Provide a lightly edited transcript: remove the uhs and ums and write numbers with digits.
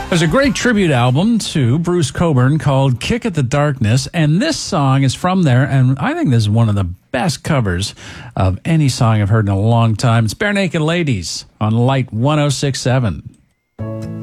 There's a great tribute album to Bruce Cockburn called Kick at the Darkness, and this song is from there, and I think this is one of the best covers of any song I've heard in a long time. It's Bare Naked Ladies on Light 106.7.